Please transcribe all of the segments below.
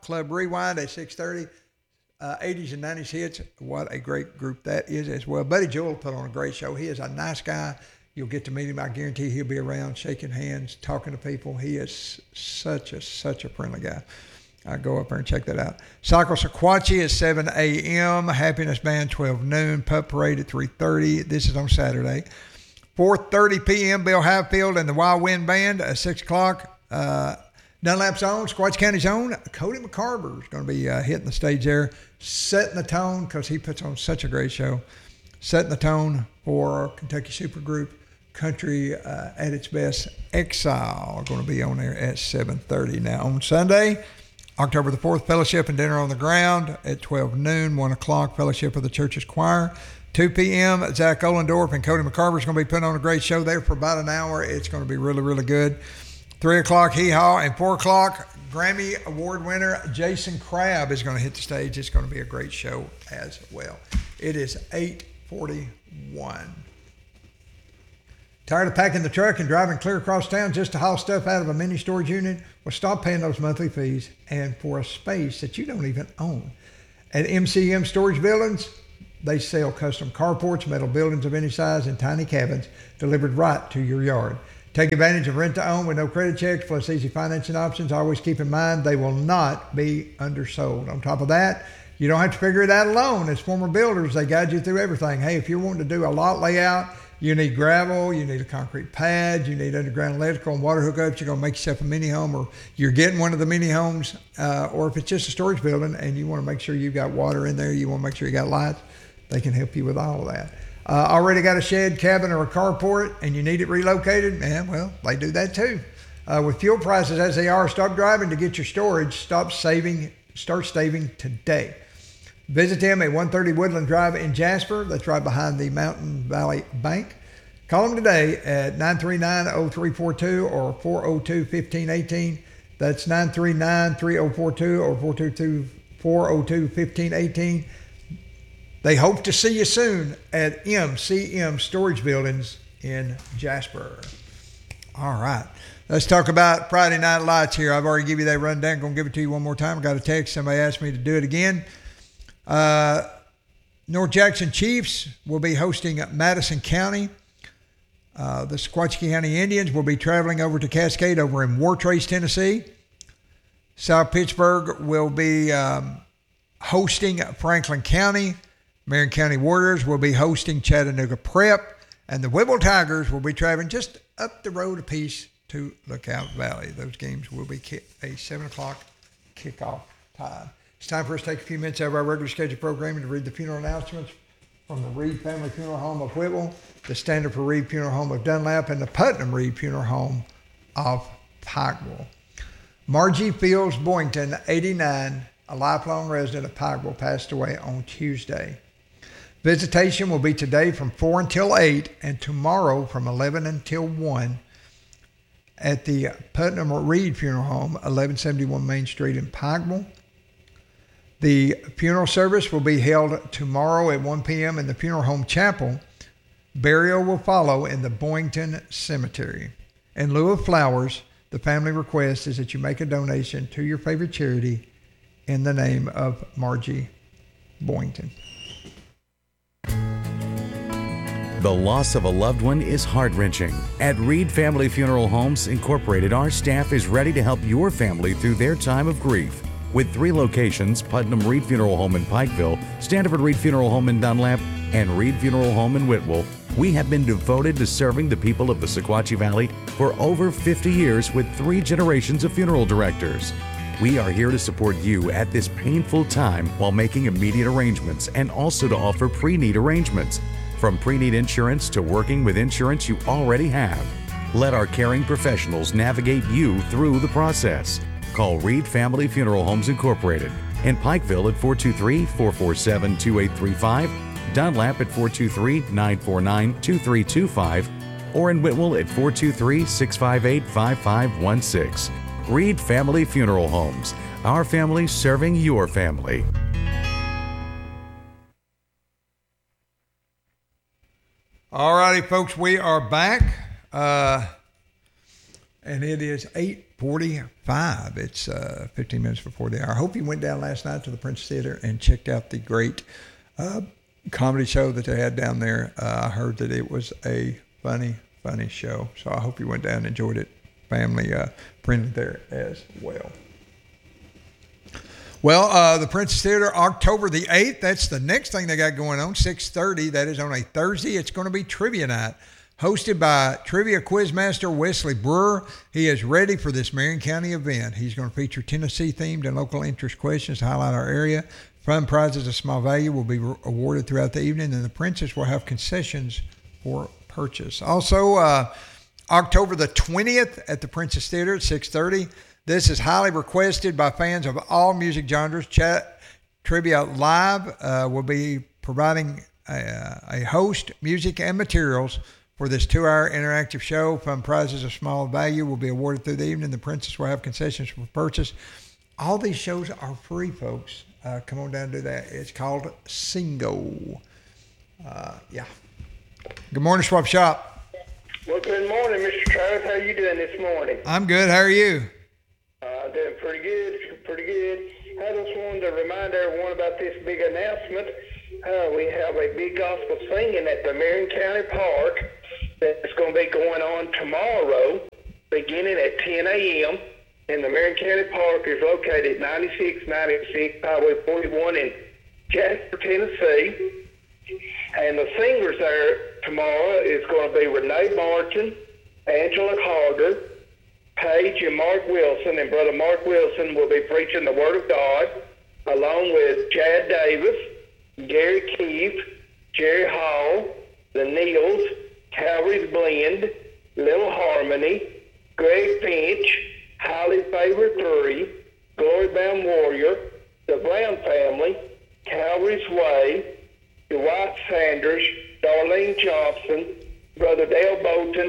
Club Rewind at 6:30. 80s and 90s hits. What a great group that is as well. Buddy Joel put on a great show. He is a nice guy. You'll get to meet him. I guarantee he'll be around shaking hands, talking to people. He is such a friendly guy. Go up there and check that out. Cycle Sequatchie at 7 a.m. Happiness Band 12 noon. Pup Parade at 3:30. This is on Saturday. 4:30 p.m. Bill Hatfield and the Wild Wind Band at 6 o'clock. Dunlap's own, Sequatchie County's own, Cody McCarver is going to be hitting the stage there, setting the tone because he puts on such a great show, setting the tone for Kentucky Supergroup. Country at its best. Exile are going to be on there at 7:30. Now on Sunday, October the 4th, Fellowship and Dinner on the Ground at 12 noon, 1 o'clock, Fellowship of the Church's Choir. 2 p.m., Zach Ollendorf and Cody McCarver is going to be putting on a great show there for about an hour. It's going to be really, really good. 3 o'clock, Hee Haw, and 4 o'clock, Grammy Award winner Jason Crabb is going to hit the stage. It's going to be a great show as well. It is 8:41. Tired of packing the truck and driving clear across town just to haul stuff out of a mini storage unit? Well, stop paying those monthly fees and for a space that you don't even own. At MCM Storage Buildings, they sell custom carports, metal buildings of any size, and tiny cabins delivered right to your yard. Take advantage of rent-to-own with no credit checks plus easy financing options. Always keep in mind they will not be undersold. On top of that, you don't have to figure it out alone. As former builders, they guide you through everything. Hey, if you're wanting to do a lot layout, you need gravel, you need a concrete pad, you need underground electrical and water hookups. You're going to make yourself a mini home, or you're getting one of the mini homes, or if it's just a storage building and you want to make sure you've got water in there, you want to make sure you got lights, they can help you with all of that. Already got a shed, cabin, or a carport, and you need it relocated? Yeah, well, they do that too. With fuel prices as they are, stop driving to get your storage. Start saving today. Visit them at 130 Woodland Drive in Jasper. That's right behind the Mountain Valley Bank. Call them today at 939-0342 or 402-1518. That's 939-3042 or 402-1518. They hope to see you soon at MCM Storage Buildings in Jasper. All right. Let's talk about Friday Night Lights here. I've already given you that rundown. I'm going to give it to you one more time. I got a text. Somebody asked me to do it again. North Jackson Chiefs will be hosting Madison County. The Sequatchie County Indians will be traveling over to Cascade over in Wartrace, Tennessee. South Pittsburgh will be hosting Franklin County. Marion County Warriors will be hosting Chattanooga Prep. And the Whipple Tigers will be traveling just up the road a piece to Lookout Valley. Those games will be a 7 o'clock kickoff time. It's time for us to take a few minutes out of our regular scheduled programming to read the funeral announcements from the Reed Family Funeral Home of Whipple, the Standard for Reed Funeral Home of Dunlap, and the Putnam Reed Funeral Home of Pikeville. Margie Fields Boynton, 89, a lifelong resident of Pikeville, passed away on Tuesday. Visitation will be today from 4 until 8 and tomorrow from 11 until 1 at the Putnam Reed Funeral Home, 1171 Main Street in Pikeville. The funeral service will be held tomorrow at 1 p.m. in the Funeral Home Chapel. Burial will follow in the Boynton Cemetery. In lieu of flowers, the family request is that you make a donation to your favorite charity in the name of Margie Boynton. The loss of a loved one is heart-wrenching. At Reed Family Funeral Homes Incorporated, our staff is ready to help your family through their time of grief. With 3 locations, Putnam Reed Funeral Home in Pikeville, Standard Reed Funeral Home in Dunlap, and Reed Funeral Home in Whitwell, we have been devoted to serving the people of the Sequatchie Valley for over 50 years with 3 generations of funeral directors. We are here to support you at this painful time while making immediate arrangements and also to offer pre-need arrangements. From pre-need insurance to working with insurance you already have. Let our caring professionals navigate you through the process. Call Reed Family Funeral Homes Incorporated in Pikeville at 423-447-2835, Dunlap at 423-949-2325, or in Whitwell at 423-658-5516. Reed Family Funeral Homes, our family serving your family. All righty, folks, we are back. And it is 8:45. It's 15 minutes before the hour. I hope you went down last night to the Princess Theater and checked out the great comedy show that they had down there. I heard that it was a funny show. So I hope you went down and enjoyed it. Family friendly there as well. Well, the Princess Theater, October the 8th. That's the next thing they got going on, 6:30. That is on a Thursday. It's going to be trivia night, hosted by trivia quizmaster Wesley Brewer. He is ready for this Marion County event. He's going to feature Tennessee-themed and local interest questions to highlight our area. Fun prizes of small value will be awarded throughout the evening, and the Princess will have concessions for purchase. Also, October the 20th at the Princess Theater at 6:30. This is highly requested by fans of all music genres. Chat Trivia Live will be providing a host, music, and materials for this 2-hour interactive show. Fun prizes of small value will be awarded through the evening. The Princess will have concessions for purchase. All these shows are free, folks. Come on down and do that. It's called Singo. Yeah. Good morning, Swap Shop. Well, good morning, Mr. Travis. How you doing this morning? I'm good. How are you? Doing pretty good. I just wanted to remind everyone about this big announcement. We have a big gospel singing at the Marion County Park that's going to be going on tomorrow, beginning at 10 a.m. And the Marion County Park is located at 9696 Highway 41 in Jasper, Tennessee. And the singers there tomorrow is going to be Renee Martin, Angela Carter, Paige and Mark Wilson, and Brother Mark Wilson will be preaching the Word of God, along with Chad Davis, Gary Keefe, Jerry Hall, the Neals, Calvary's Blend, Little Harmony, Greg Finch, Highly Favored 3, Glory Bound Warrior, the Brown Family, Calvary's Way, Dwight Sanders, Darlene Johnson, Brother Dale Bolton,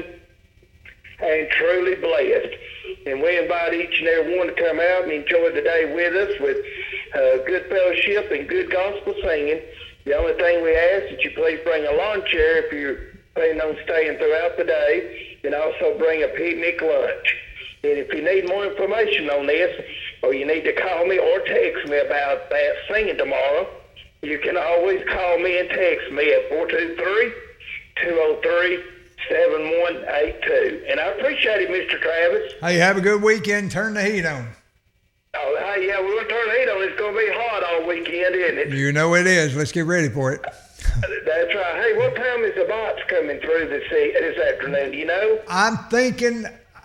and Truly Blessed. And we invite each and every one to come out and enjoy the day with us with good fellowship and good gospel singing. The only thing we ask is that you please bring a lawn chair if you're planning on staying throughout the day, and also bring a picnic lunch. And if you need more information on this, or you need to call me or text me about that singing tomorrow, you can always call me and text me at 423-203-7182. And I appreciate it, Mr. Travis. Hey, have a good weekend. Turn the heat on. Oh, hey, yeah, we're going to turn the heat on. It's going to be hot all weekend, isn't it? You know it is. Let's get ready for it. That's right. Hey, what time is the box coming through this afternoon? Do you know? I'm thinking,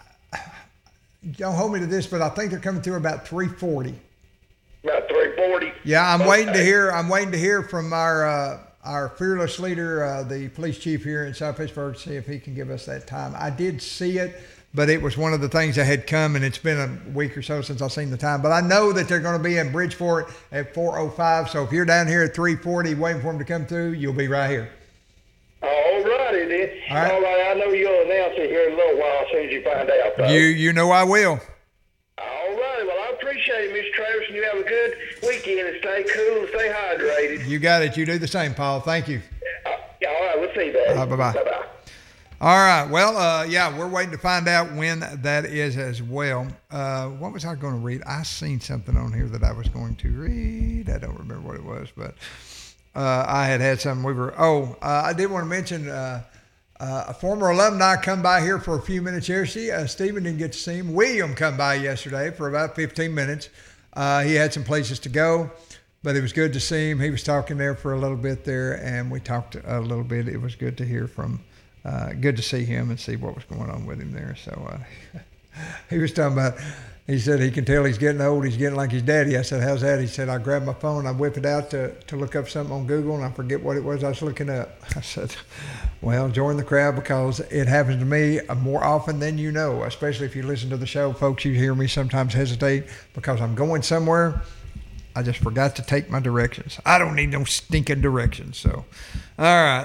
don't hold me to this, but I think they're coming through about 3:40. About 3:40. Yeah, I'm waiting to hear from our fearless leader, the police chief here in South Pittsburgh, to see if he can give us that time. I did see it, but it was one of the things that had come, and it's been a week or so since I've seen the time. But I know that they're going to be in Bridgeport at 4:05. So if you're down here at 3:40 waiting for them to come through, you'll be right here. All righty then. All right. All right. I know you'll announce it here in a little while as soon as you find out, though. You know I will. All right. Well, I appreciate it, Mr. Travis, and you have a good weekend and stay cool and stay hydrated. You got it. You do the same, Paul. Thank you. All right. We'll see you, buddy. Bye-bye. Bye-bye. All right. Well, yeah, we're waiting to find out when that is as well. What was I going to read? I seen something on here that I was going to read. I don't remember what it was, but I had something. I did want to mention a former alumni come by here for a few minutes yesterday. Stephen didn't get to see him. William come by yesterday for about 15 minutes. He had some places to go, but it was good to see him. He was talking there for a little bit there, and we talked a little bit. It was good to hear from good to see him and see what was going on with him there. So he was talking about, he said he can tell he's getting old. He's getting like his daddy. I said, how's that? He said, I grabbed my phone, I whip it out to look up something on Google, and I forget what it was I was looking up. I said, well, join the crowd, because it happens to me more often than you know, especially if you listen to the show. Folks, you hear me sometimes hesitate because I'm going somewhere. I just forgot to take my directions. I don't need no stinking directions. So, all right.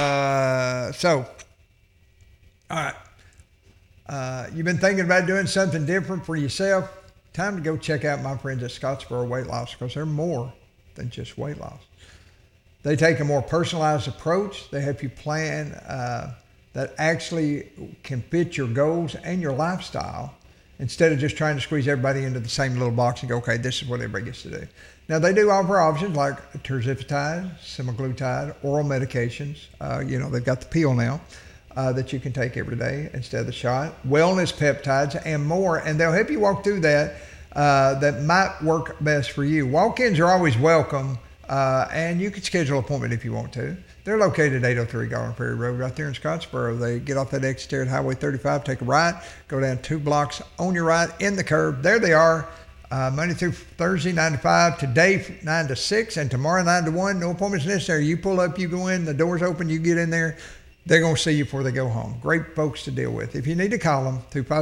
All right. You've been thinking about doing something different for yourself? Time to go check out my friends at Scottsboro Weight Loss, because they're more than just weight loss. They take a more personalized approach. They help you plan that actually can fit your goals and your lifestyle instead of just trying to squeeze everybody into the same little box and go, okay, this is what everybody gets to do. Now, they do offer options like tirzepatide, semaglutide, oral medications. They've got the pill now that you can take every day instead of the shot, wellness peptides, and more. And they'll help you walk through that might work best for you. Walk-ins are always welcome, and you can schedule an appointment if you want to. They're located at 803 Garland Ferry Road right there in Scottsboro. They get off that exit there at Highway 35, take a right, go down 2 blocks on your right in the curve. There they are, Monday through Thursday, 9 to 5, today 9 to 6, and tomorrow 9 to 1. No appointments necessary. You pull up, you go in, the door's open, you get in there. They're going to see you before they go home. Great folks to deal with. If you need to call them,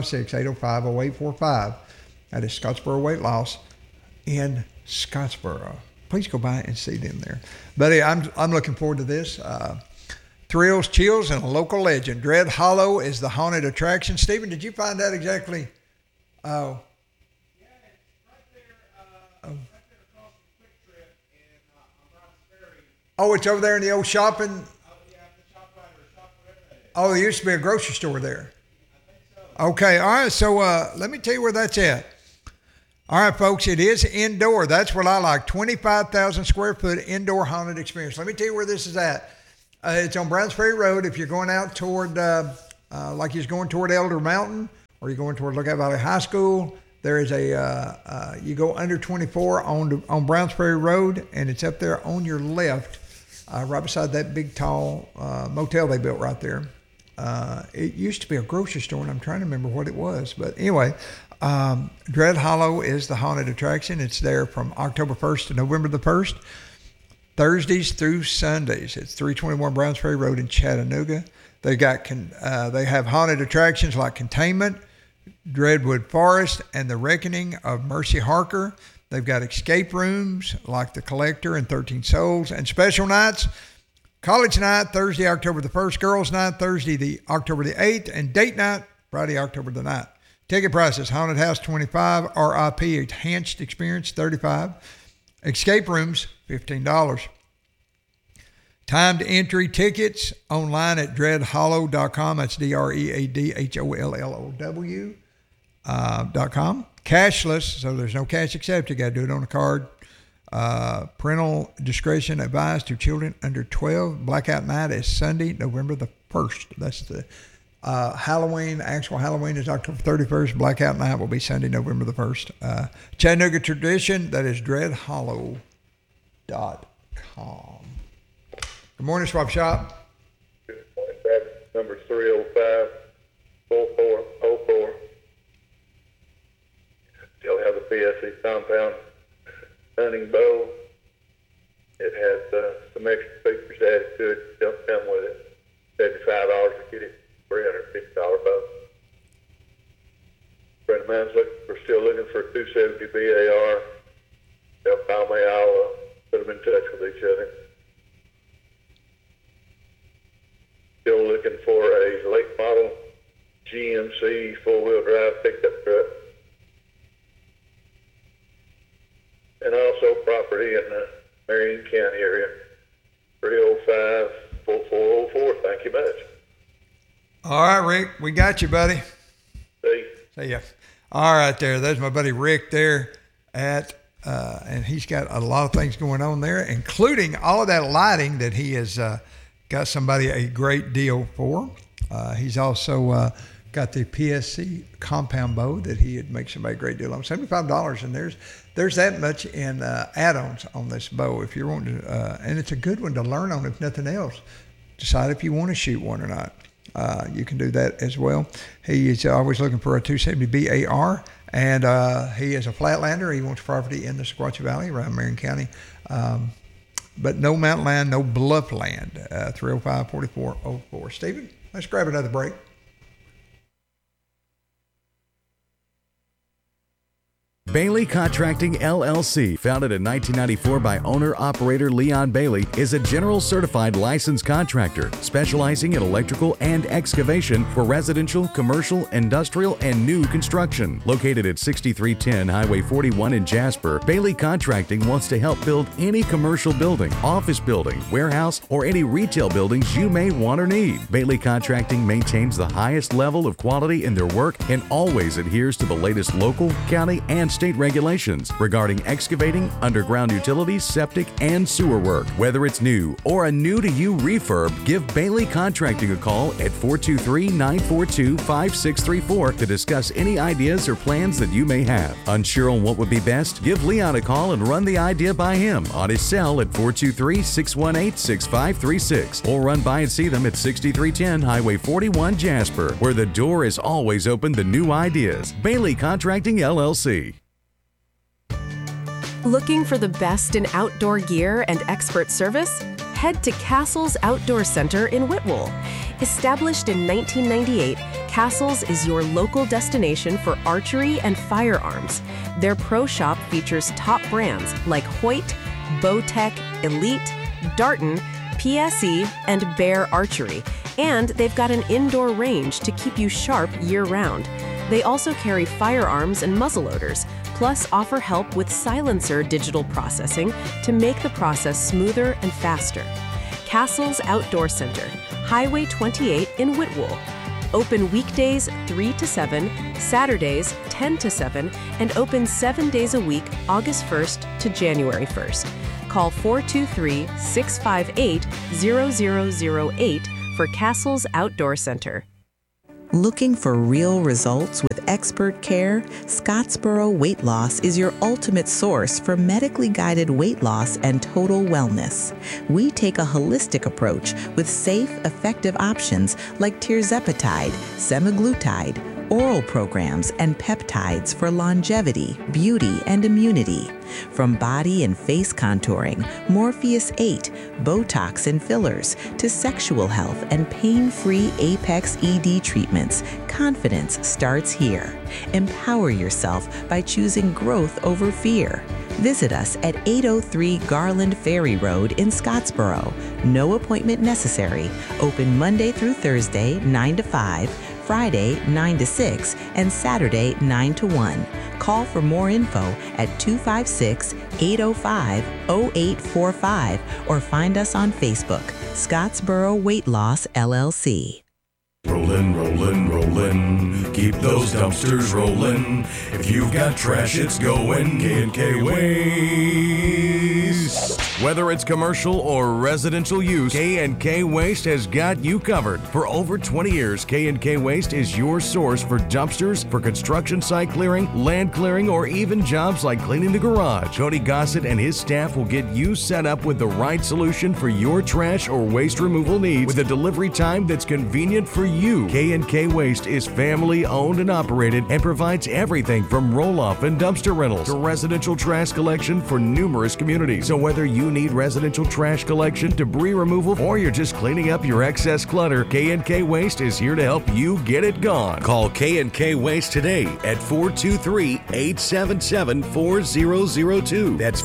256-805-0845. That is Scottsboro Weight Loss in Scottsboro. Please go by and see them there. Buddy, I'm looking forward to this. Thrills, chills, and a local legend. Dread Hollow is the haunted attraction. Stephen, did you find that exactly? Oh. Yeah, it's right there across from Quick Trip on Browns Ferry. Oh, it's over there in the old shopping. Oh, yeah, the shop right or shop, whatever that is. Oh, there used to be a grocery store there. I think so. Okay, all right. So let me tell you where that's at. All right, folks, it is indoor. That's what I like. 25,000 square foot indoor haunted experience. Let me tell you where this is at. It's on Browns Ferry Road. If you're going out toward, like you're going toward Elder Mountain, or you're going toward Lookout Valley High School, there is you go under 24 on Browns Ferry Road, and it's up there on your left, right beside that big, tall motel they built right there. It used to be a grocery store, and I'm trying to remember what it was. But anyway, Dread Hollow is the haunted attraction. It's there from October 1st to November the 1st, Thursdays through Sundays. It's 321 Browns Ferry Road in Chattanooga. They have haunted attractions like Containment, Dreadwood Forest, and The Reckoning of Mercy Harker. They've got escape rooms like The Collector and 13 Souls, and special nights. College night, Thursday, October the 1st. Girls night, Thursday, October the 8th. And date night, Friday, October the 9th. Ticket prices, Haunted House, $25. RIP, Enhanced Experience, $35. Escape rooms, $15. Timed entry tickets online at dreadhollow.com. That's DREADHOLLOW.com. Cashless, so there's no cash accepted. You got to do it on a card. Parental discretion advised to children under 12. Blackout night is Sunday, November the 1st. That's the Halloween. Actual Halloween is October 31st. Blackout night will be Sunday, November the 1st. Chattanooga Tradition, that is dreadhollow.com. Good morning, Swap Shop. Good morning, Brad. Number 305-4404. Still have the PSC compound hunting bow. It has some extra features added to it. Don't come with it. $75 to get it. $350 bow. A friend of mine's still looking for a 270 BAR. They'll call me. I'll put them in touch with each other. Still looking for a late model GMC four-wheel drive pickup truck. And also property in the Marion County area. 305-4404. Thank you much. All right, Rick, we got you, buddy. See ya. All right, there's my buddy Rick there and he's got a lot of things going on there, including all of that lighting that he has got somebody a great deal for. He's also got the PSC compound bow that he would make somebody a great deal on. $75, and there's that much in add-ons on this bow if you're wanting to, and it's a good one to learn on if nothing else. Decide if you want to shoot one or not. You can do that as well. He is always looking for a 270 BAR, and he is a flatlander. He wants property in the Sequatchie Valley around Marion County, but no mountain land, no bluff land. 305-4404. Stephen, let's grab another break. Bailey Contracting LLC, founded in 1994 by owner-operator Leon Bailey, is a general certified licensed contractor specializing in electrical and excavation for residential, commercial, industrial, and new construction. Located at 6310 Highway 41 in Jasper, Bailey Contracting wants to help build any commercial building, office building, warehouse, or any retail buildings you may want or need. Bailey Contracting maintains the highest level of quality in their work and always adheres to the latest local, county, and state regulations regarding excavating, underground utilities, septic, and sewer work. Whether it's new or a new-to-you refurb, give Bailey Contracting a call at 423-942-5634 to discuss any ideas or plans that you may have. Unsure on what would be best? Give Leon a call and run the idea by him on his cell at 423-618-6536, or run by and see them at 6310 Highway 41 Jasper, where the door is always open to new ideas. Bailey Contracting LLC. Looking for the best in outdoor gear and expert service? Head to Castles Outdoor Center in Whitwell. Established in 1998, Castles is your local destination for archery and firearms. Their pro shop features top brands like Hoyt, Bowtech, Elite, Darton, PSE, and Bear Archery. And they've got an indoor range to keep you sharp year-round. They also carry firearms and muzzleloaders, plus offer help with silencer digital processing to make the process smoother and faster. Castles Outdoor Center, Highway 28 in Whitwell. Open weekdays 3 to 7, Saturdays 10 to 7, and open 7 days a week, August 1st to January 1st. Call 423-658-0008 for Castles Outdoor Center. Looking for real results with expert care? Scottsboro Weight Loss is your ultimate source for medically guided weight loss and total wellness. We take a holistic approach with safe, effective options like tirzepatide, semaglutide, oral programs, and peptides for longevity, beauty, and immunity. From body and face contouring, Morpheus 8, Botox and fillers, to sexual health and pain-free Apex ED treatments, confidence starts here. Empower yourself by choosing growth over fear. Visit us at 803 Garland Ferry Road in Scottsboro. No appointment necessary. Open Monday through Thursday, 9 to 5, Friday, 9 to 6, and Saturday, 9 to 1. Call for more info at 256-805-0845 or find us on Facebook, Scottsboro Weight Loss, LLC. Rollin', rollin', rollin', keep those dumpsters rollin'. If you've got trash, it's going K&K Waste. Whether it's commercial or residential use, K&K Waste has got you covered. For over 20 years, K&K Waste is your source for dumpsters, for construction site clearing, land clearing, or even jobs like cleaning the garage. Cody Gossett and his staff will get you set up with the right solution for your trash or waste removal needs with a delivery time that's convenient for you. K&K Waste is family owned and operated and provides everything from roll-off and dumpster rentals to residential trash collection for numerous communities. So whether you need residential trash collection, debris removal, or you're just cleaning up your excess clutter, K&K Waste is here to help you get it gone. Call K&K Waste today at 423-877-4002. That's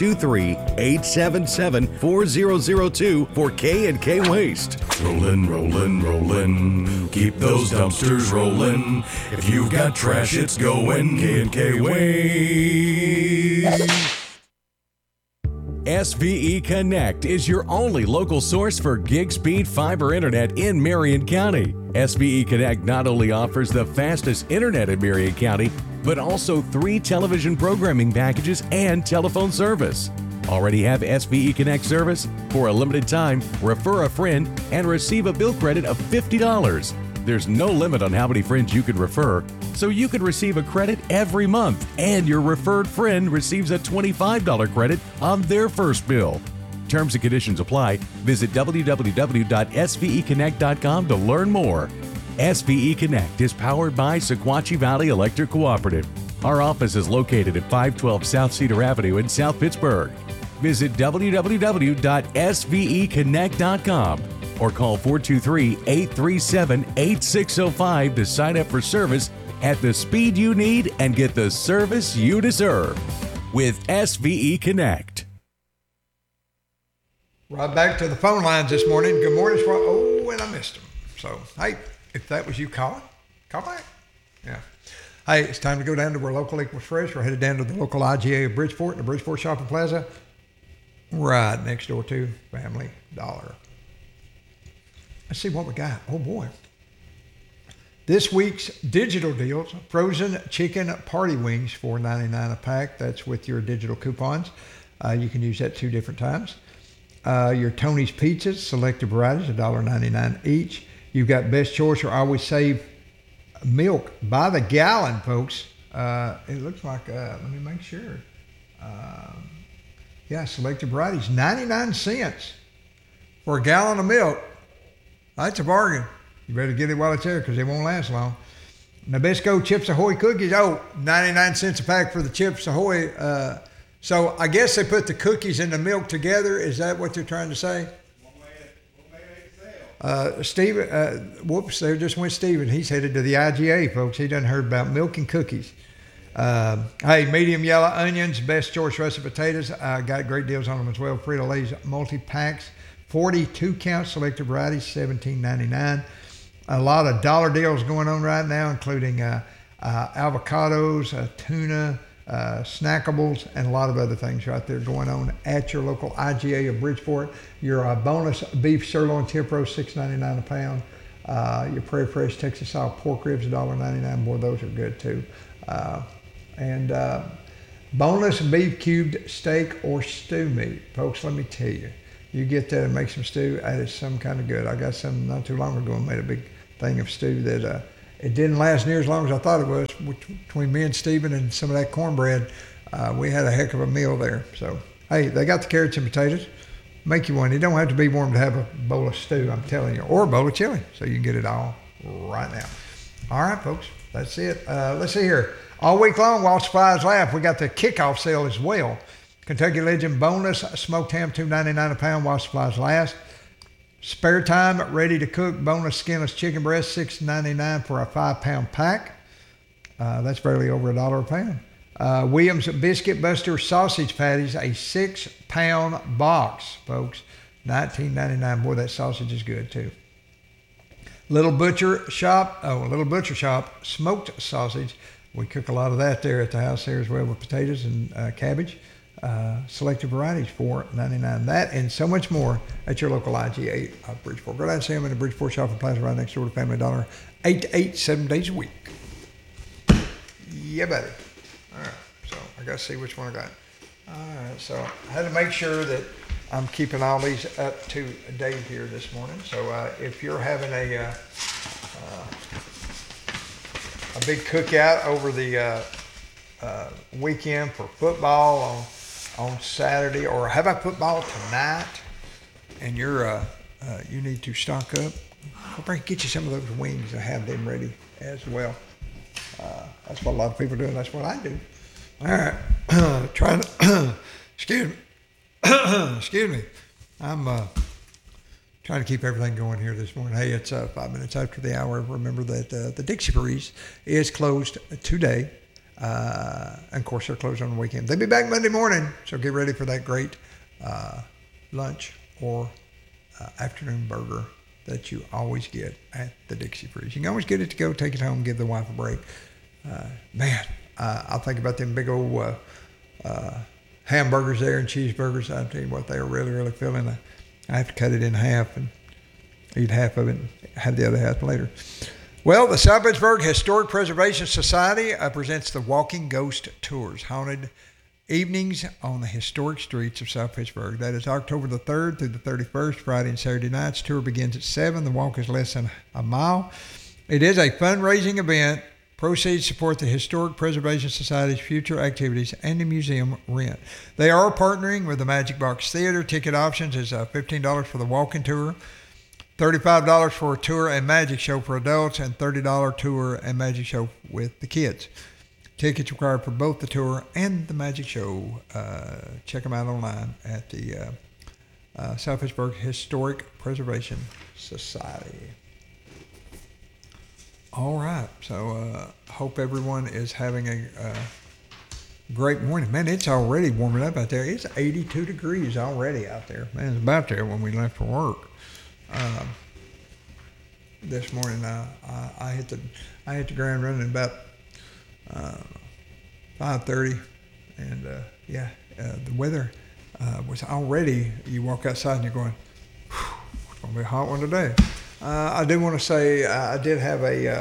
423-877-4002 for K&K Waste. Rollin', rollin', rollin', keep those dumpsters rollin'. If you've got trash, it's going K&K Waste. SVE Connect is your only local source for gig speed fiber internet in Marion County. SVE Connect not only offers the fastest internet in Marion County, but also 3 television programming packages and telephone service. Already have SVE Connect service? For a limited time, refer a friend and receive a bill credit of $50. There's no limit on how many friends you can refer, so you can receive a credit every month, and your referred friend receives a $25 credit on their first bill. Terms and conditions apply. Visit www.sveconnect.com to learn more. SVE Connect is powered by Sequatchie Valley Electric Cooperative. Our office is located at 512 South Cedar Avenue in South Pittsburgh. Visit www.sveconnect.com or call 423-837-8605 to sign up for service at the speed you need and get the service you deserve with SVE Connect. Right back to the phone lines this morning. Good morning. Oh, and I missed them. So, hey, if that was you calling, call back. Yeah. Hey, it's time to go down to our local Equals Fresh. We're headed down to the local IGA of Bridgeport, the Bridgeport Shopping Plaza, right next door to Family Dollar. Let's see what we got. Oh, boy. This week's digital deals, frozen chicken party wings, $4.99 a pack. That's with your digital coupons. You can use that 2 different times. Your Tony's Pizzas, selected varieties, $1.99 each. You've got Best Choice or Always Save milk by the gallon, folks. It looks like, let me make sure. Yeah, selected varieties, 99 cents for a gallon of milk. That's a bargain. You better get it while it's there because it won't last long. Nabisco Chips Ahoy cookies, 99 cents a pack for the Chips Ahoy. So I guess they put the cookies and the milk together. Is that what they're trying to say? Stephen, there just went Stephen. He's headed to the IGA, folks. He done heard about milk and cookies. Hey, medium yellow onions, Best Choice russet potatoes. Got great deals on them as well. Frito-Lay's multi-packs, 42 count selected varieties, $17.99. A lot of dollar deals going on right now, including avocados, tuna, snackables, and a lot of other things right there going on at your local IGA of Bridgeport. Your bonus beef sirloin tip roast, $6.99 a pound. Your Prairie Fresh Texas style pork ribs, $1.99. Boy, those are good too. And bonus beef cubed steak or stew meat. Folks, let me tell you, you get that and make some stew, that is some kind of good. I got some not too long ago and made a big thing of stew that it didn't last near as long as I thought it was. Between me and Stephen and some of that cornbread, we had a heck of a meal there. So, hey, they got the carrots and potatoes. Make you one. You don't have to be warm to have a bowl of stew, I'm telling you, or a bowl of chili. So you can get it all right now. All right, folks, that's it. Let's see here. All week long, while supplies last, we got the kickoff sale as well. Kentucky Legend bonus smoked ham, $2.99 a pound while supplies last. Spare time, ready to cook, bonus skinless chicken breast, $6.99 for a 5-pound pack. That's barely over $1 a pound. Williams Biscuit Buster sausage patties, a 6-pound box, folks, $19.99. Boy, that sausage is good too. Little Butcher Shop smoked sausage. We cook a lot of that there at the house there as well with potatoes and cabbage. Selected varieties, $4.99. That and so much more at your local IGA of Bridgeport. Go down and see them in the Bridgeport Shopping Plaza right next door to Family Dollar, 8 to 8, 7 days a week. Yeah, buddy. All right, so I got to see which one I got. All right, so I had to make sure that I'm keeping all these up to date here this morning. So if you're having a big cookout over the weekend for football on Saturday, or how about football tonight, and you're you need to stock up, get you some of those wings and have them ready as well. That's what a lot of people do, and that's what I do. All right, trying to excuse me. I'm trying to keep everything going here this morning. Hey, it's 5 minutes after the hour. Remember that the Dixie Breeze is closed today. And of course, they're closed on the weekend. They'll be back Monday morning, so get ready for that great lunch or afternoon burger that you always get at the Dixie Freeze. You can always get it to go, take it home, give the wife a break. I'll think about them big old hamburgers there and cheeseburgers. I'll tell you what, they are really, really filling. I have to cut it in half and eat half of it and have the other half later. Well, the South Pittsburg Historic Preservation Society presents the Walking Ghost Tours, haunted evenings on the historic streets of South Pittsburg. That is October the 3rd through the 31st, Friday and Saturday nights. Tour begins at 7. The walk is less than a mile. It is a fundraising event. Proceeds support the Historic Preservation Society's future activities and the museum rent. They are partnering with the Magic Box Theater. Ticket options is $15 for the walking tour, $35 for a tour and magic show for adults, and $30 tour and magic show with the kids. Tickets required for both the tour and the magic show. Check them out online at the South Pittsburg Historic Preservation Society. All right. So hope everyone is having a great morning. Man, it's already warming up out there. It's 82 degrees already out there. Man, it's about there when we left for work. This morning, I hit the ground running about 5:30, and the weather was already. You walk outside and you're going, it's gonna be a hot one today. I do want to say I did have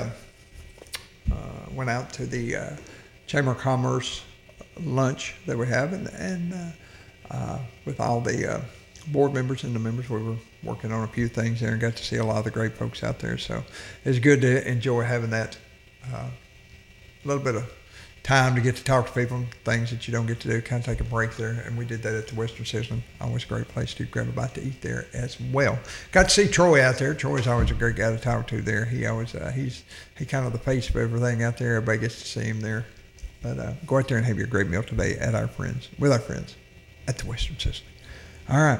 went out to the Chamber of Commerce lunch that we have, and with all the board members and the members, we were working on a few things there and got to see a lot of the great folks out there. So it's good to enjoy having that little bit of time to get to talk to people, things that you don't get to do, kind of take a break there. And we did that at the Western Sizzling. Always a great place to grab a bite to eat there as well. Got to see Troy out there. Troy's always a great guy to talk to there. He always, he's kind of the face of everything out there. Everybody gets to see him there. But go out there and have your great meal today with our friends at the Western Sizzling. All right.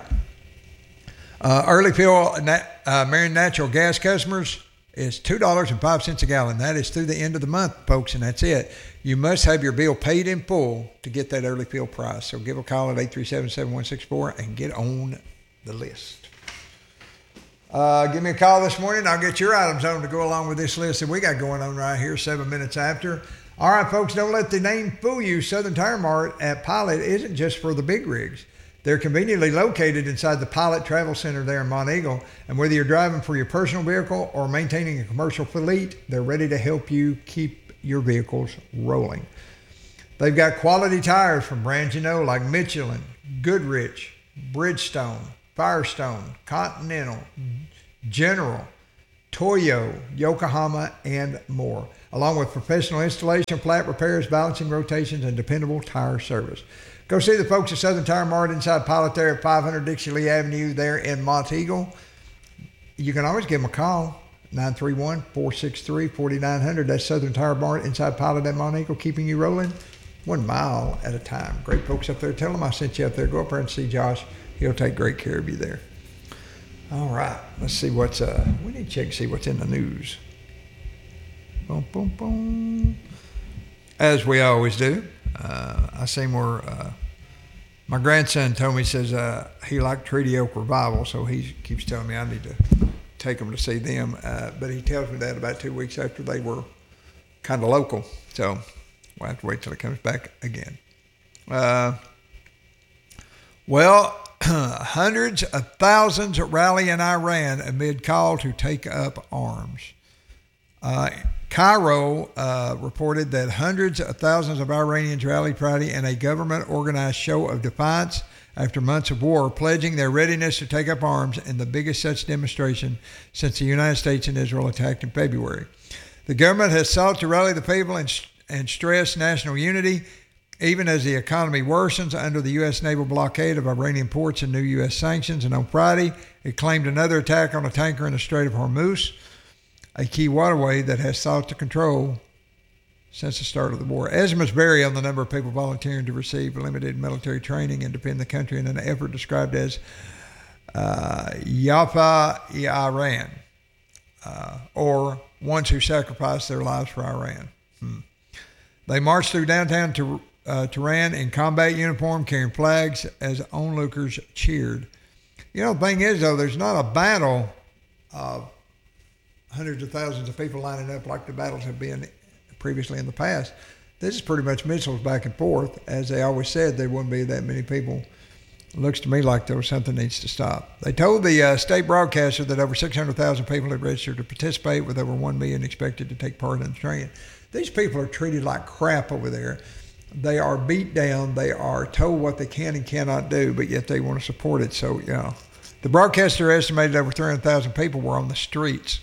Early fill Marion Natural Gas customers is $2.05 a gallon. That is through the end of the month, folks, and that's it. You must have your bill paid in full to get that early fill price. So give a call at 837-7164 and get on the list. Give me a call this morning. I'll get your items on to go along with this list that we got going on right here 7 minutes after. All right, folks, don't let the name fool you. Southern Tire Mart at Pilot isn't just for the big rigs. They're conveniently located inside the Pilot Travel Center there in Monteagle. And whether you're driving for your personal vehicle or maintaining a commercial fleet, they're ready to help you keep your vehicles rolling. They've got quality tires from brands you know like Michelin, Goodrich, Bridgestone, Firestone, Continental, General, Toyo, Yokohama, and more, along with professional installation, flat repairs, balancing rotations, and dependable tire service. Go see the folks at Southern Tire Mart inside Pilot there at 500 Dixie Lee Avenue there in Monteagle. You can always give them a call, 931-463-4900. That's Southern Tire Mart inside Pilot at Monteagle, keeping you rolling 1 mile at a time. Great folks up there. Tell them I sent you up there. Go up there and see Josh. He'll take great care of you there. All right. Let's see what's, we need to check and see what's in the news. Boom, boom, boom. As we always do. I see more. My grandson told me, says he liked Treaty Oak Revival, so he keeps telling me I need to take him to see them. But he tells me that about 2 weeks after they were kind of local. So we'll have to wait till it comes back again. Hundreds of thousands rally in Iran amid call to take up arms. Cairo reported that hundreds of thousands of Iranians rallied Friday in a government-organized show of defiance after months of war, pledging their readiness to take up arms in the biggest such demonstration since the United States and Israel attacked in February. The government has sought to rally the people and stress national unity, even as the economy worsens under the U.S. naval blockade of Iranian ports and new U.S. sanctions. And on Friday, it claimed another attack on a tanker in the Strait of Hormuz, a key waterway that has sought to control since the start of the war. Estimates vary on the number of people volunteering to receive limited military training and defend the country in an effort described as Yafa-i-Iran, or ones who sacrificed their lives for Iran. They marched through downtown Tehran in combat uniform, carrying flags as onlookers cheered. You know, the thing is, though, there's not a battle of hundreds of thousands of people lining up like the battles have been previously in the past. This is pretty much missiles back and forth. As they always said, there wouldn't be that many people. It looks to me like there was something needs to stop. They told the state broadcaster that over 600,000 people had registered to participate, with over 1 million expected to take part in the training. These people are treated like crap over there. They are beat down. They are told what they can and cannot do, but yet they want to support it. So, you know, the broadcaster estimated over 300,000 people were on the streets.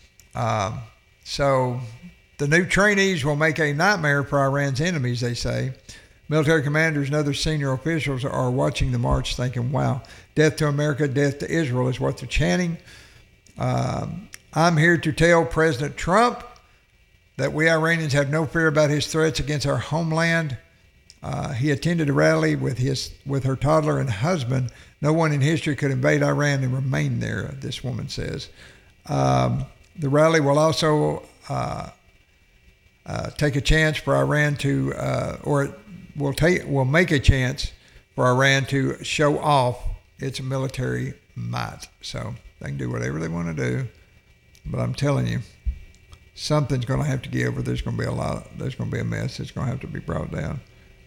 So the new trainees will make a nightmare for Iran's enemies, they say. Military commanders and other senior officials are watching the march thinking, wow, death to America, death to Israel is what they're chanting. I'm here to tell President Trump that we Iranians have no fear about his threats against our homeland. He attended a rally with her toddler and husband. No one in history could invade Iran and remain there, this woman says. The rally will also take a chance for Iran to, or it will make a chance for Iran to show off its military might. So they can do whatever they want to do, but I'm telling you, something's going to have to give, or there's going to be there's going to be a mess. It's going to have to be brought down.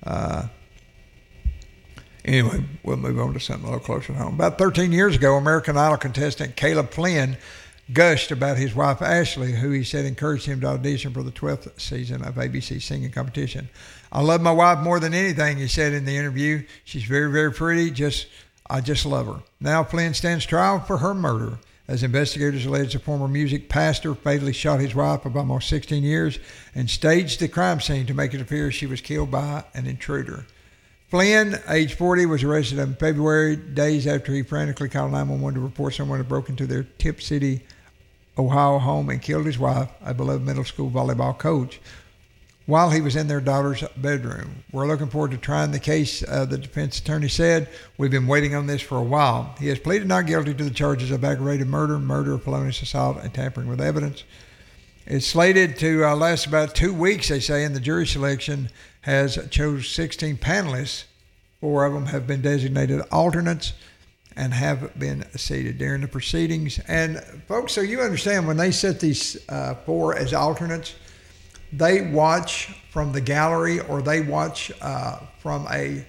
Anyway, we'll move on to something a little closer to home. About 13 years ago, American Idol contestant Caleb Flynn gushed about his wife, Ashley, who he said encouraged him to audition for the 12th season of ABC's singing competition. I love my wife more than anything, he said in the interview. She's very, very pretty. I just love her. Now Flynn stands trial for her murder, as investigators allege the former music pastor fatally shot his wife of almost 16 years and staged the crime scene to make it appear she was killed by an intruder. Flynn, age 40, was arrested in February, days after he frantically called 911 to report someone had broken into their Tip City, Ohio home and killed his wife, a beloved middle school volleyball coach, while he was in their daughter's bedroom. We're looking forward to trying the case, the defense attorney said. We've been waiting on this for a while. He has pleaded not guilty to the charges of aggravated murder, felonious assault, and tampering with evidence. It's slated to last about 2 weeks, they say, and the jury selection has chose 16 panelists. 4 of them have been designated alternates and have been seated during the proceedings. And folks, so you understand, when they set these 4 as alternates, they watch from the gallery, or they watch from a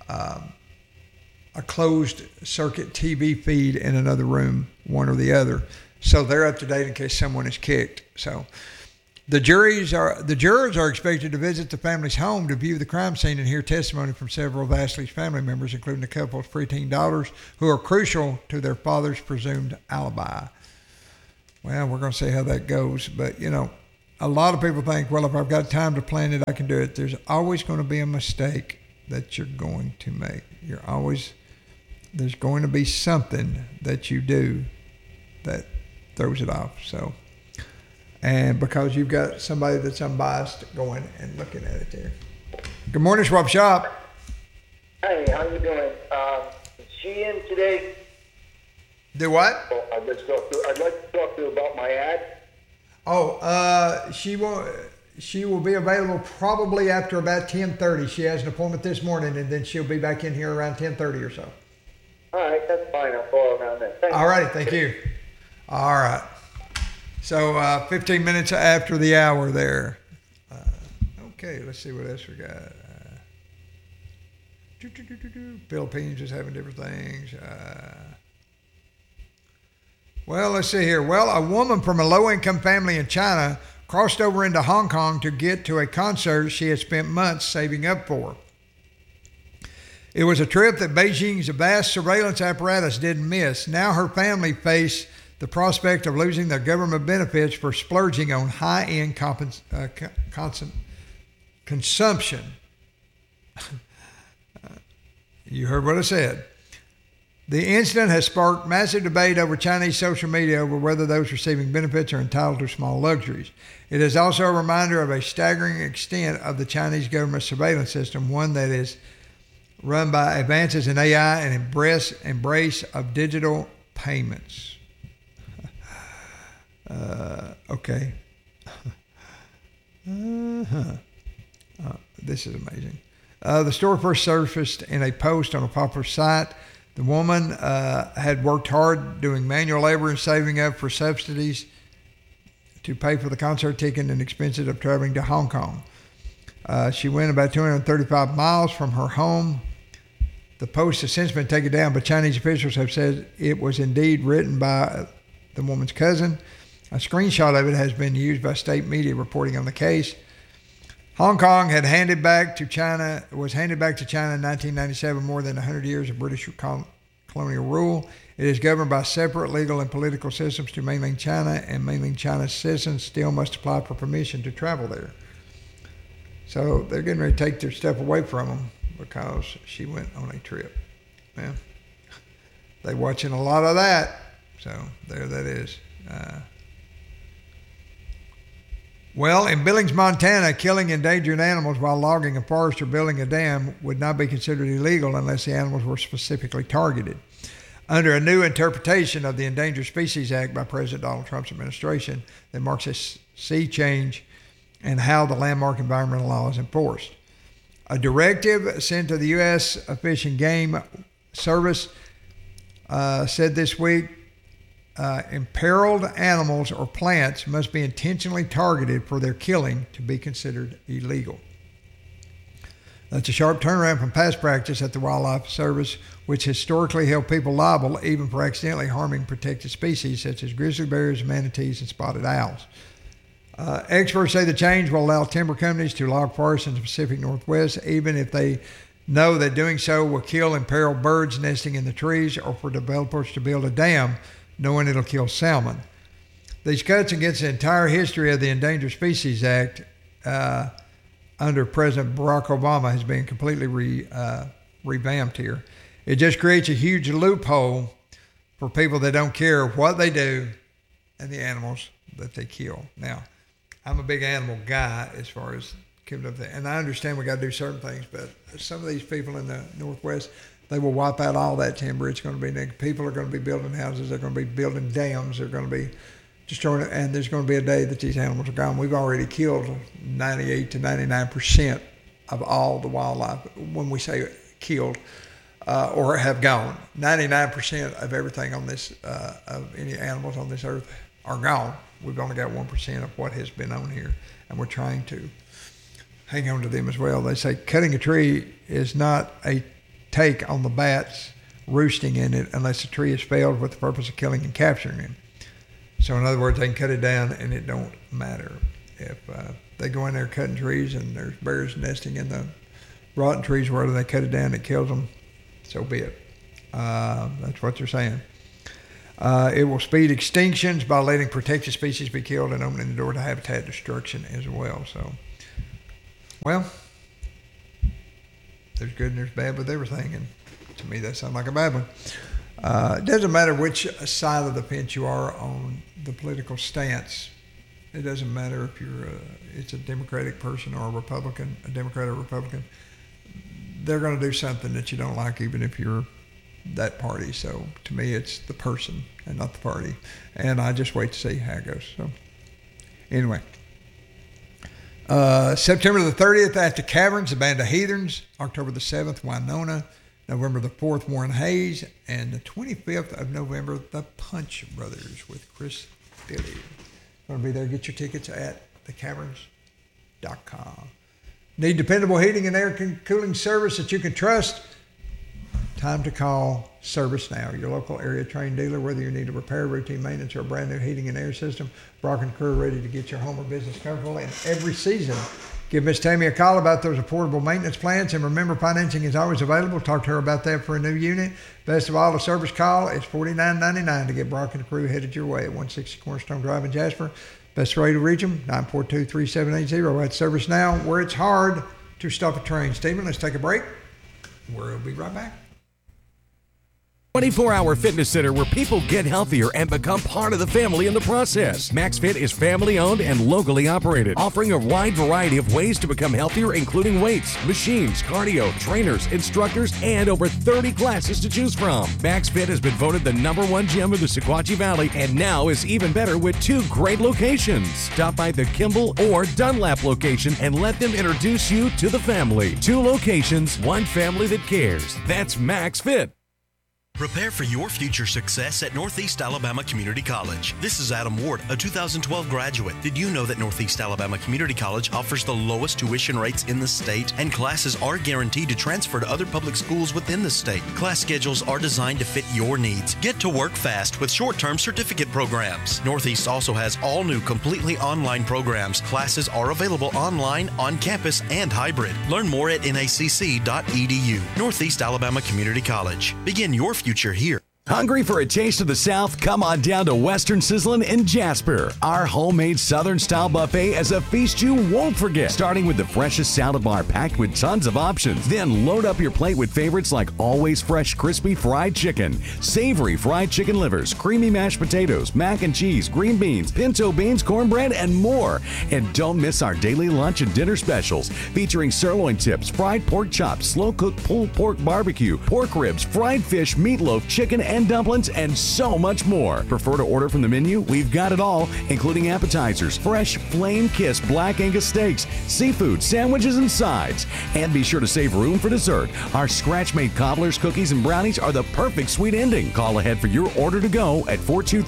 closed circuit TV feed in another room, one or the other. So they're up to date in case someone is kicked. So the jurors are expected to visit the family's home to view the crime scene and hear testimony from several of Ashley's family members, including the couple's preteen daughters, who are crucial to their father's presumed alibi. Well, we're going to see how that goes. But, you know, a lot of people think, well, if I've got time to plan it, I can do it. There's always going to be a mistake that you're going to make. There's going to be something that you do that throws it off. So, and because you've got somebody that's unbiased going and looking at it there. Good morning, Swap Shop. Hey, how you doing? Is she in today? Do what? Oh, I'd like to talk to her about my ad. She will be available probably after about 10:30. She has an appointment this morning, and then she'll be back in here around 10:30 or so. All right, that's fine. I'll call around then. All right, thank you. All right. So 15 minutes after the hour there. Okay, let's see what else we got. Philippines is having different things. Well, let's see here. Well, a woman from a low-income family in China crossed over into Hong Kong to get to a concert she had spent months saving up for. It was a trip that Beijing's vast surveillance apparatus didn't miss. Now her family faced the prospect of losing their government benefits for splurging on high-end consumption. You heard what I said. The incident has sparked massive debate over Chinese social media over whether those receiving benefits are entitled to small luxuries. It is also a reminder of a staggering extent of the Chinese government surveillance system, one that is run by advances in AI and embrace of digital payments. Okay. This is amazing. The story first surfaced in a post on a popular site. The woman had worked hard doing manual labor and saving up for subsidies to pay for the concert ticket and expenses of traveling to Hong Kong. She went about 235 miles from her home. The post has since been taken down, but Chinese officials have said it was indeed written by the woman's cousin. A screenshot of it has been used by state media reporting on the case. Hong Kong was handed back to China in 1997, more than 100 years of British colonial rule. It is governed by separate legal and political systems to mainland China, and mainland China's citizens still must apply for permission to travel there. So they're getting ready to take their stuff away from them because she went on a trip. Yeah. They're watching a lot of that. So there that is. Well, in Billings, Montana, killing endangered animals while logging a forest or building a dam would not be considered illegal unless the animals were specifically targeted. under a new interpretation of the Endangered Species Act by President Donald Trump's administration that marks a sea change in how the landmark environmental law is enforced. A directive sent to the U.S. Fish and Game Service said this week, imperiled animals or plants must be intentionally targeted for their killing to be considered illegal. That's a sharp turnaround from past practice at the Wildlife Service, which historically held people liable even for accidentally harming protected species such as grizzly bears, manatees, and spotted owls. Experts say the change will allow timber companies to log forests in the Pacific Northwest, even if they know that doing so will kill imperiled birds nesting in the trees, or for developers to build a dam knowing it'll kill salmon. These cuts against the entire history of the Endangered Species Act under President Barack Obama has been completely revamped here. It just creates a huge loophole for people that don't care what they do and the animals that they kill. Now, I'm a big animal guy as far as keeping up there, and I understand we got to do certain things, but some of these people in the Northwest, they will wipe out all that timber. It's going to be, people are going to be building houses, they're going to be building dams, they're going to be destroying it, and there's going to be a day that these animals are gone. We've already killed 98 to 99% of all the wildlife. When we say killed or have gone, 99% of everything on this, of any animals on this earth are gone. We've only got 1% of what has been on here, and we're trying to hang on to them as well. They say cutting a tree is not a take on the bats roosting in it unless the tree is felled with the purpose of killing and capturing them. So in other words, they can cut it down and it don't matter. If they go in there cutting trees and there's bears nesting in the rotten trees, where they cut it down, it kills them, so be it. That's what they're saying. It will speed extinctions by letting protected species be killed and opening the door to habitat destruction as well. So, well, there's good and there's bad with everything, and to me that sounds like a bad one. It doesn't matter which side of the fence you are on the political stance. It doesn't matter if it's a Democratic person or a Republican, a Democrat or Republican. They're going to do something that you don't like, even if you're that party. So to me, it's the person and not the party. And I just wait to see how it goes. So anyway, September the 30th at the Caverns, the Band of Heathens. October the 7th, Winona. November the 4th, Warren Hayes. And the 25th of November, the Punch Brothers with Chris Billy. Going to be there. Get your tickets at thecaverns.com. Need dependable heating and air cooling service that you can trust? Time to call Service Now, your local area trained dealer. Whether you need a repair, routine maintenance, or a brand new heating and air system, Brock and crew are ready to get your home or business comfortable in every season. Give Miss Tammy a call about those affordable maintenance plans, and remember, financing is always available. Talk to her about that for a new unit. Best of all, the service call is $49.99 to get Brock and crew headed your way at 160 Cornerstone Drive in Jasper. Best way to reach them, 942-3780. At Service Now, where it's hard to stop a train. Stephen, let's take a break. We'll be right back. 24-hour fitness center where people get healthier and become part of the family in the process. MaxFit is family-owned and locally operated, offering a wide variety of ways to become healthier, including weights, machines, cardio, trainers, instructors, and over 30 classes to choose from. MaxFit has been voted the #1 gym of the Sequatchie Valley and now is even better with 2 great locations. Stop by the Kimball or Dunlap location and let them introduce you to the family. 2 locations, 1 family that cares. That's MaxFit. Prepare for your future success at Northeast Alabama Community College. This is Adam Ward, a 2012 graduate. Did you know that Northeast Alabama Community College offers the lowest tuition rates in the state, and classes are guaranteed to transfer to other public schools within the state? Class schedules are designed to fit your needs. Get to work fast with short-term certificate programs. Northeast also has all new completely online programs. Classes are available online, on campus, and hybrid. Learn more at nacc.edu. Northeast Alabama Community College. Begin your future here. Hungry for a taste of the South? Come on down to Western Sizzlin' in Jasper. Our homemade Southern-style buffet is a feast you won't forget. Starting with the freshest salad bar packed with tons of options. Then load up your plate with favorites like always fresh crispy fried chicken, savory fried chicken livers, creamy mashed potatoes, mac and cheese, green beans, pinto beans, cornbread, and more. And don't miss our daily lunch and dinner specials featuring sirloin tips, fried pork chops, slow-cooked pulled pork barbecue, pork ribs, fried fish, meatloaf, chicken, and canned dumplings, and so much more. Prefer to order from the menu? We've got it all, including appetizers, fresh flame-kissed black Angus steaks, seafood, sandwiches, and sides. And be sure to save room for dessert. Our scratch-made cobblers, cookies, and brownies are the perfect sweet ending. Call ahead for your order to go at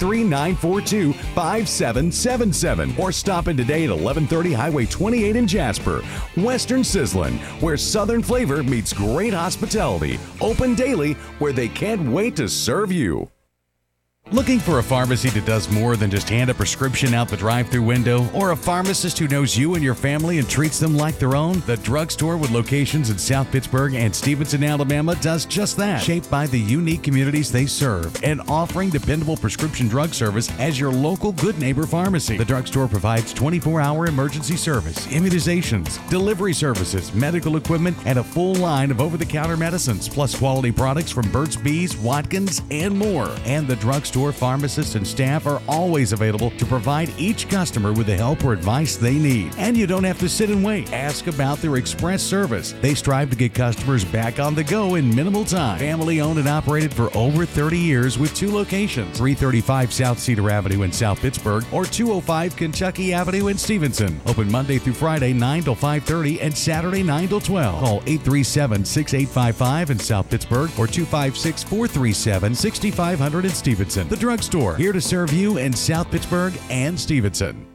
423-942-5777 or stop in today at 1130 Highway 28 in Jasper. Western Sizzlin', where Southern flavor meets great hospitality. Open daily, where they can't wait to serve you. Looking for a pharmacy that does more than just hand a prescription out the drive-thru window, or a pharmacist who knows you and your family and treats them like their own? The drugstore with locations in South Pittsburgh and Stevenson, Alabama does just that. Shaped by the unique communities they serve and offering dependable prescription drug service as your local good neighbor pharmacy. The drugstore provides 24-hour emergency service, immunizations, delivery services, medical equipment, and a full line of over-the-counter medicines, plus quality products from Burt's Bees, Watkins, and more. And the drugstore pharmacists and staff are always available to provide each customer with the help or advice they need. And you don't have to sit and wait. Ask about their express service. They strive to get customers back on the go in minimal time. Family owned and operated for over 30 years with 2 locations, 335 South Cedar Avenue in South Pittsburgh or 205 Kentucky Avenue in Stevenson. Open Monday through Friday 9 till 5:30 and Saturday 9 till 12. Call 837-6855 in South Pittsburgh or 256-437-6500 in Stevenson. The drugstore, here to serve you in South Pittsburgh and Stevenson.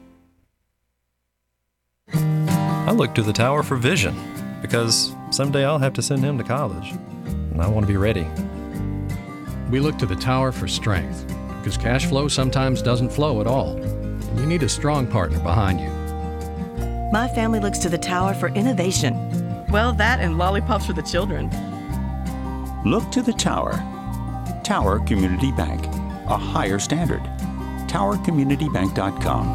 I look to the tower for vision because someday I'll have to send him to college, and I want to be ready. We look to the tower for strength because cash flow sometimes doesn't flow at all, and you need a strong partner behind you. My family looks to the tower for innovation. Well, that and lollipops for the children. Look to the tower. Tower Community Bank. A higher standard. TowerCommunityBank.com.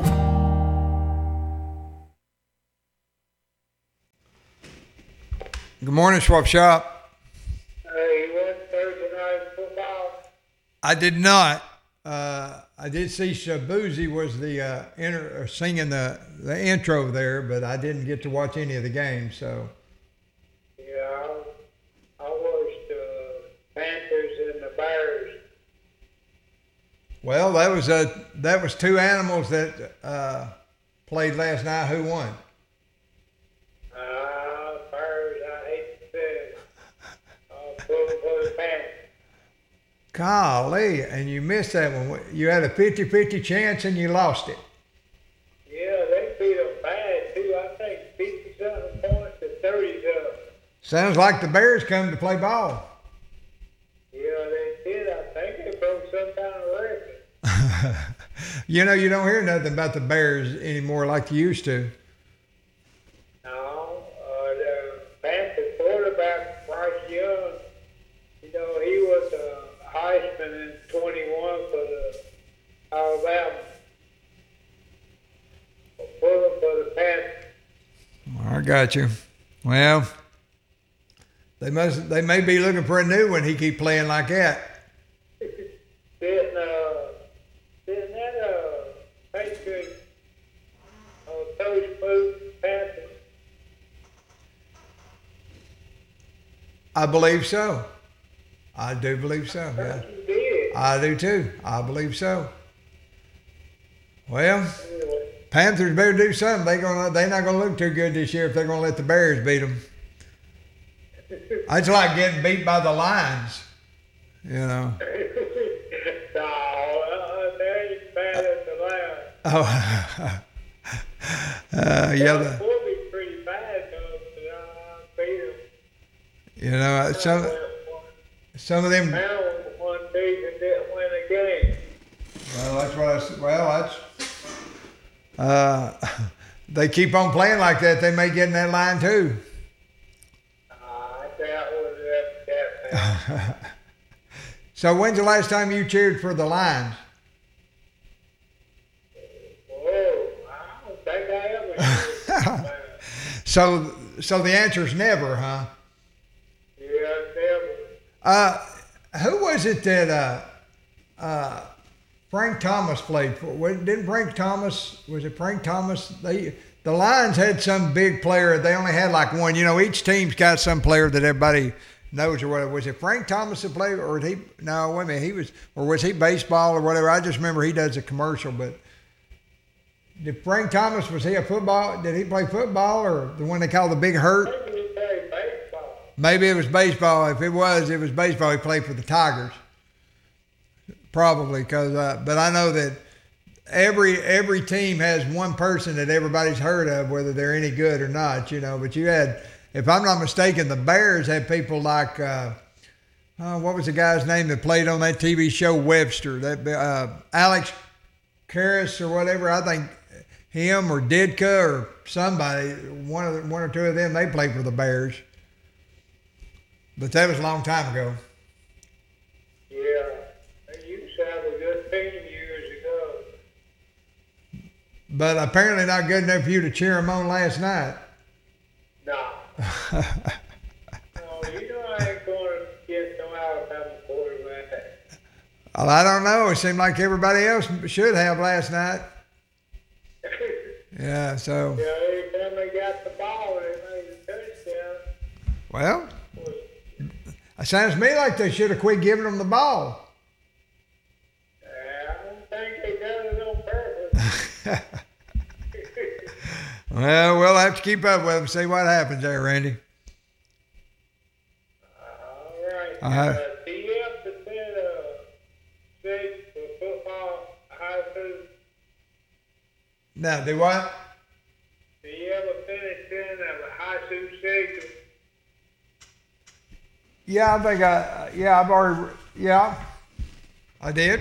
Good morning, Swap Shop. Hey, you went Thursday night football? I did not. I did see Shabuzi was the singing the intro there, but I didn't get to watch any of the games. So. Yeah, I watched Panthers and the Bears. Well, that was 2 animals that played last night. Who won? Bears. I hate to say it. For the Panthers. Golly, and you missed that one. You had a 50-50 chance and you lost it. Yeah, they beat them bad too. I think 50-something points to 30-something. Sounds like the Bears come to play ball. Yeah, they did. I think they broke some kind of record. You know, you don't hear nothing about the Bears anymore like you used to. No, the Panthers quarterback, Bryce Young, you know, he was a Heisman in 21 for the Alabama. For the Panthers. I got you. Well, they may be looking for a new one. He keep playing like that. Didn't that Patriots coach move Panthers? I believe so. I do believe so. Yeah. You did. I do too. I believe so. Well, Panthers better do something. They're not gonna look too good this year if they're gonna let the Bears beat them. It's like getting beat by the Lions. You know. No, they ain't bad as the Lions. Oh. Yeah. That will be pretty bad though, but I beat them. You know, some of them. One season didn't win a game. Well, that's what I said. Well, that's. They keep on playing like that. They may get in that line too. I doubt that. So when's the last time you cheered for the Lions? Whoa, I don't think I ever cheered. So the answer is never, huh? Yeah, never. Who was it that Frank Thomas played for? Didn't Frank Thomas? Was it Frank Thomas? The Lions had some big player. They only had like one. You know, each team's got some player that everybody knows or whatever. Was it Frank Thomas that played, or did he? No, wait a minute. Was he baseball or whatever? I just remember he does a commercial. But did Frank Thomas, was he a football? Did he play football or the one they call the Big Hurt? Maybe he played baseball. Maybe it was baseball. If it was baseball. He played for the Tigers, probably. But I know that every team has one person that everybody's heard of, whether they're any good or not. But you had, if I'm not mistaken, the Bears had people like what was the guy's name that played on that TV show Webster? That Alex Karras or whatever. I think him or Ditka or somebody, one or two of them, they played for the Bears. But that was a long time ago. Yeah, they used to have a good team years ago. But apparently not good enough for you to cheer them on last night. No. No, I ain't going to get no Alabama quarterback. Well, I don't know. It seemed like everybody else should have last night. Yeah, so. Yeah, every time they got the ball, they made a touchdown. Well, it sounds to me like they should have quit giving them the ball. I don't think they done it on purpose. Well, we'll have to keep up with them, see what happens there, Randy. All right. DF has been state for football high school. Now, do what? Do you ever finish in a high school section? Yeah, I think I did.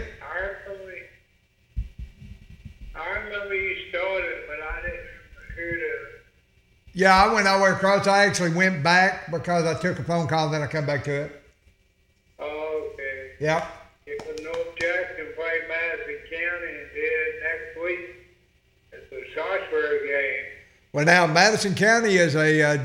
I remember you started, but I didn't hear the. Yeah, I went all the way across. I actually went back because I took a phone call, then I come back to it. Oh, okay. Yep. If North Jackson played Madison County and then next week it's the Sharpsburg game. Well, now Madison County is a